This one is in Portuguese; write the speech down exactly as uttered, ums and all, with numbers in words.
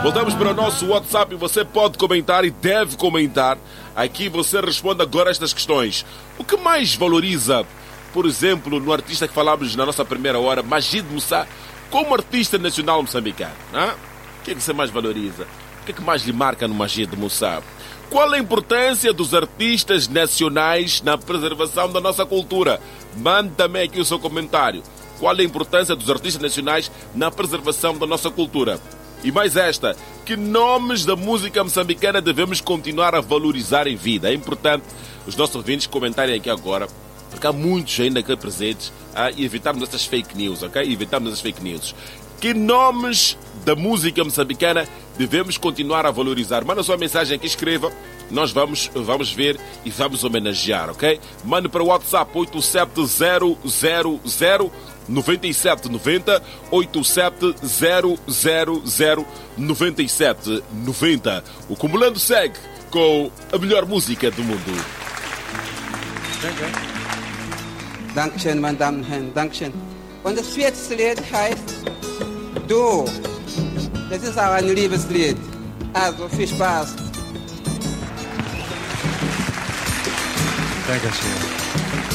Voltamos para o nosso WhatsApp e você pode comentar e deve comentar. Aqui você responde agora estas questões. O que mais valoriza, por exemplo, no artista que falámos na nossa primeira hora, Magid Moussa, como artista nacional moçambicano? Hein? O que é que você mais valoriza? O que é que mais lhe marca no Magid Moussa? Qual a importância dos artistas nacionais na preservação da nossa cultura? Mande também aqui o seu comentário. Qual a importância dos artistas nacionais na preservação da nossa cultura? E mais esta, que nomes da música moçambicana devemos continuar a valorizar em vida? É importante os nossos ouvintes comentarem aqui agora, porque há muitos ainda aqui presentes, ah, e evitarmos essas fake news, ok? Evitarmos essas fake news. Que nomes da música moçambicana devemos continuar a valorizar? Manda sua mensagem aqui, escreva. Nós vamos, vamos ver e vamos homenagear, ok? Mande para o WhatsApp oito sete zero zero zero nove sete nove zero, oito sete zero zero zero nove sete nove zero. O Cumulando segue com a melhor música do mundo. Dankeschön, meine Damen und Herren, Dankeschön. Und das vierte Lied heißt Du. Das ist auch ein Liebeslied. Also viel Spaß. Dankeschön.